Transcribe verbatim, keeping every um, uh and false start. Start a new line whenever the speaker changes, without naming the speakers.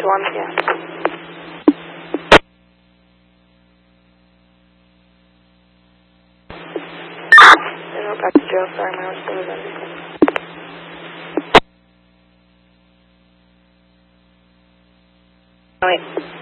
one, yeah. No, back to jail, sorry, my response was everything. Wait.